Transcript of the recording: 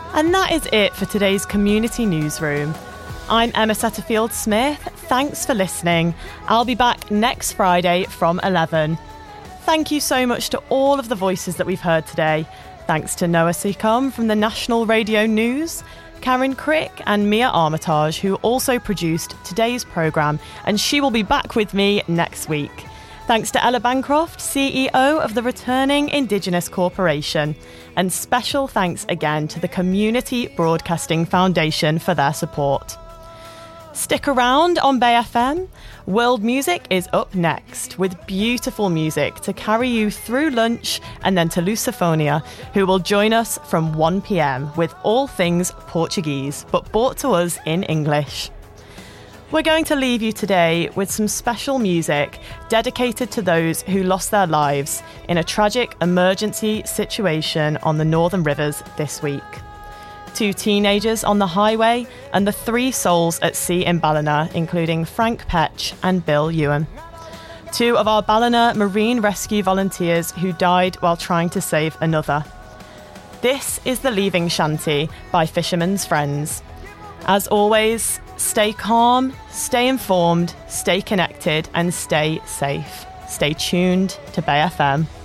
And that is it for today's Community Newsroom. I'm Emma Setterfield-Smith. Thanks for listening. I'll be back next Friday from 11. Thank you so much to all of the voices that we've heard today. Thanks to Noah Seacombe from the National Radio News, Karen Crick and Mia Armitage, who also produced today's programme, and she will be back with me next week. Thanks to Ella Bancroft, CEO of the Returning Indigenous Corporation. And special thanks again to the Community Broadcasting Foundation for their support. Stick around on Bay FM. World Music is up next with beautiful music to carry you through lunch and then to Lusophonia, who will join us from 1 p.m. with all things Portuguese, but brought to us in English. We're going to leave you today with some special music dedicated to those who lost their lives in a tragic emergency situation on the Northern Rivers this week. 2 teenagers on the highway and the 3 souls at sea in Ballina, including Frank Petch and Bill Ewan. 2 of our Ballina Marine Rescue volunteers who died while trying to save another. This is the Leaving Shanty by Fisherman's Friends. As always, stay calm, stay informed, stay connected, and stay safe. Stay tuned to Bay FM.